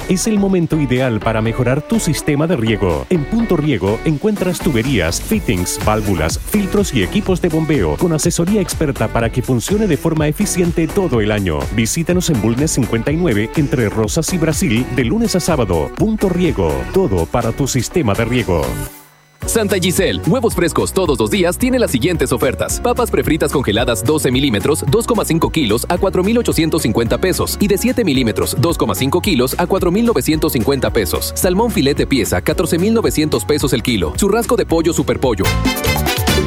Es el momento ideal para mejorar tu sistema de riego. En Punto Riego encuentras tuberías, fittings, válvulas, filtros y equipos de bombeo con asesoría experta para que funcione de forma eficiente todo el año. Visítanos en Bulnes 59 entre Rosas y Brasil de lunes a sábado. Punto Riego, todo para tu sistema de riego. Santa Giselle, huevos frescos todos los días tiene las siguientes ofertas. Papas prefritas congeladas 12 milímetros, 2,5 kilos a 4,850 pesos. Y de 7 milímetros, 2,5 kilos a 4,950 pesos. Salmón filete pieza, 14,900 pesos el kilo. Churrasco de pollo super pollo,